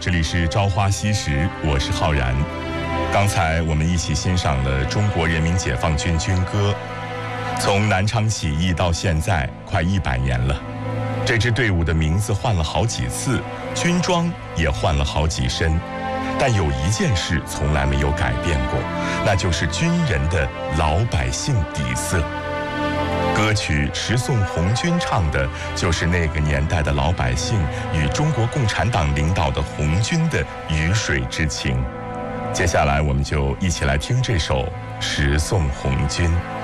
这里是朝花夕拾，我是浩然。刚才我们一起欣赏了中国人民解放军军歌。从南昌起义到现在快100年了，这支队伍的名字换了好几次，军装也换了好几身，但有一件事从来没有改变过，那就是军人的老百姓底色。歌曲《十送红军》唱的就是那个年代的老百姓与中国共产党领导的红军的鱼水之情。接下来我们就一起来听这首《十送红军》。